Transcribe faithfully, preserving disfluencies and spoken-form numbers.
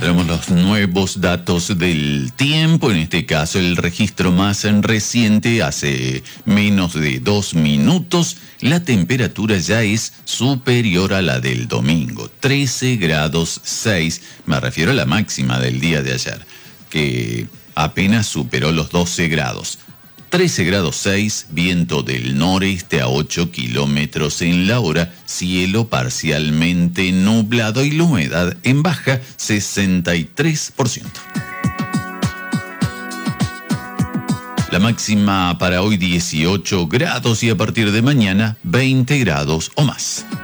Tenemos los nuevos datos del tiempo, en este caso el registro más reciente, hace menos de dos minutos. La temperatura ya es superior a la del domingo, trece grados seis, me refiero a la máxima del día de ayer, que apenas superó los doce grados. trece grados seis, viento del noreste a ocho kilómetros en la hora, cielo parcialmente nublado y la humedad en baja sesenta y tres por ciento. La máxima para hoy dieciocho grados y a partir de mañana veinte grados o más.